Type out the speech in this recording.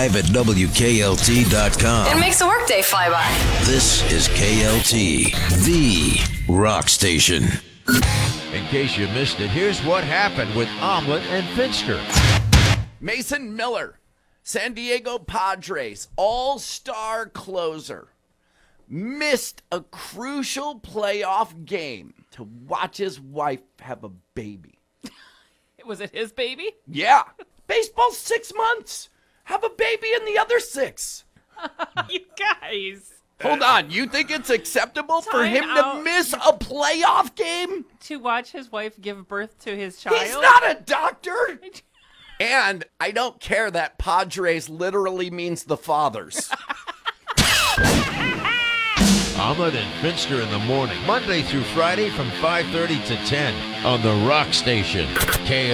live at WKLT.com. It makes the workday fly by. This is KLT, the rock station. In case you missed it, here's what happened with Omelet and Finster. Mason Miller, San Diego Padres all-star closer, missed a crucial playoff game to watch his wife have a baby. Was it his baby? Yeah. Baseball's 6 months. Have a baby in the other 6. You guys. Hold on. You think it's acceptable for Time him out. to miss a playoff game? To watch his wife give birth to his child? He's not a doctor. And I don't care that Padres literally means the fathers. Omelet and Finster in the morning, Monday through Friday from 5:30 to 10 on the Rock Station.